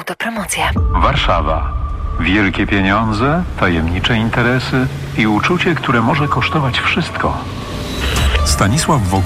autopromocję. Warszawa. Wielkie pieniądze, tajemnicze interesy i uczucie, które może kosztować wszystko. Stanisław Wokół